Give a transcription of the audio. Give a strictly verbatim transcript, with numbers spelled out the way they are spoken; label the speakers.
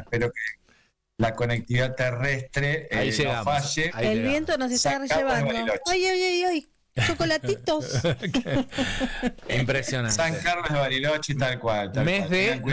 Speaker 1: espero que la conectividad terrestre eh, no falle.
Speaker 2: Ahí
Speaker 3: el
Speaker 2: llegamos.
Speaker 3: viento nos está
Speaker 1: San Carlos de
Speaker 3: llevando.
Speaker 1: Bariloche.
Speaker 3: Ay, ay, ay, ay. Chocolatitos.
Speaker 2: Impresionante.
Speaker 1: San Carlos de Bariloche, tal cual. Tal
Speaker 2: Mes
Speaker 1: cual.
Speaker 2: de
Speaker 1: Tengan cuidado.